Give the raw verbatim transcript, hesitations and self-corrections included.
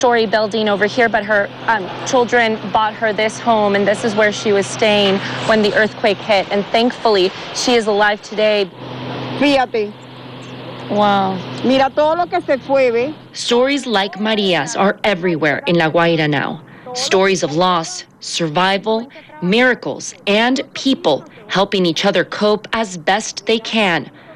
Story building over here, but her um, children bought her this home, and this is where she was staying when the earthquake hit. And thankfully, she is alive today. Fíjate. Wow. Mira todo lo que se fue, ¿ve? Stories like Maria's are everywhere in La Guaira now. Stories of loss, survival, miracles, and people helping each other cope as best they can.